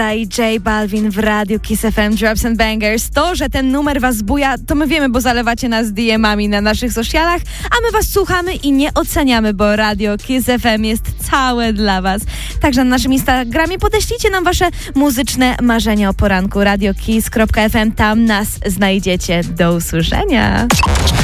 I J Balvin w Radiu Kiss FM Drops and Bangers. To, że ten numer was buja, to my wiemy, bo zalewacie nas DM-ami na naszych socialach, a my was słuchamy i nie oceniamy, bo Radio Kiss FM jest całe dla was. Także na naszym Instagramie podeślijcie nam wasze muzyczne marzenia o poranku. radiokiss.fm, tam nas znajdziecie. Do usłyszenia.